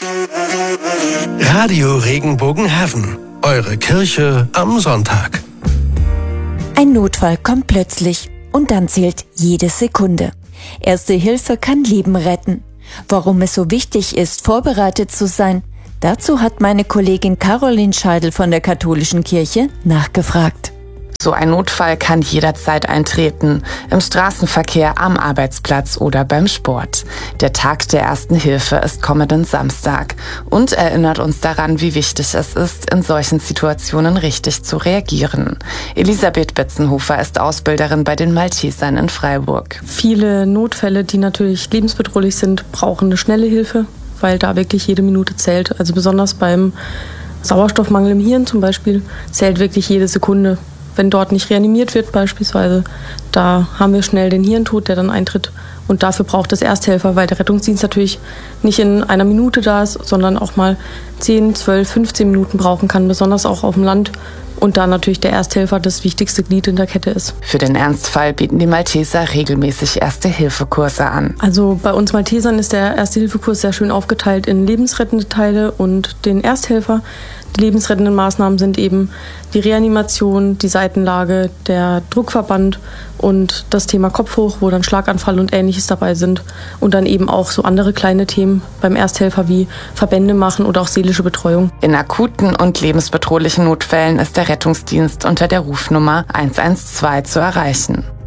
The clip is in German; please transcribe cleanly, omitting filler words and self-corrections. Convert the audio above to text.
Radio Regenbogenhaven, eure Kirche am Sonntag. Ein Notfall kommt plötzlich und dann zählt jede Sekunde. Erste Hilfe kann Leben retten. Warum es so wichtig ist, vorbereitet zu sein, dazu hat meine Kollegin Caroline Scheidel von der Katholischen Kirche nachgefragt. So ein Notfall kann jederzeit eintreten, im Straßenverkehr, am Arbeitsplatz oder beim Sport. Der Tag der Ersten Hilfe ist kommenden Samstag und erinnert uns daran, wie wichtig es ist, in solchen Situationen richtig zu reagieren. Elisabeth Bitzenhofer ist Ausbilderin bei den Maltesern in Freiburg. Viele Notfälle, die natürlich lebensbedrohlich sind, brauchen eine schnelle Hilfe, weil da wirklich jede Minute zählt. Also besonders beim Sauerstoffmangel im Hirn zum Beispiel zählt wirklich jede Sekunde. Wenn dort nicht reanimiert wird beispielsweise, da haben wir schnell den Hirntod, der dann eintritt. Und dafür braucht es Ersthelfer, weil der Rettungsdienst natürlich nicht in einer Minute da ist, sondern auch mal 10, 12, 15 Minuten brauchen kann, besonders auch auf dem Land. Und da natürlich der Ersthelfer das wichtigste Glied in der Kette ist. Für den Ernstfall bieten die Malteser regelmäßig Erste-Hilfe-Kurse an. Also bei uns Maltesern ist der Erste-Hilfe-Kurs sehr schön aufgeteilt in lebensrettende Teile und den Ersthelfer. Die lebensrettenden Maßnahmen sind eben die Reanimation, die Seitenlage, der Druckverband und das Thema Kopf hoch, wo dann Schlaganfall und Ähnliches dabei sind. Und dann eben auch so andere kleine Themen beim Ersthelfer wie Verbände machen oder auch seelische Betreuung. In akuten und lebensbedrohlichen Notfällen ist der Rettungsdienst unter der Rufnummer 112 zu erreichen.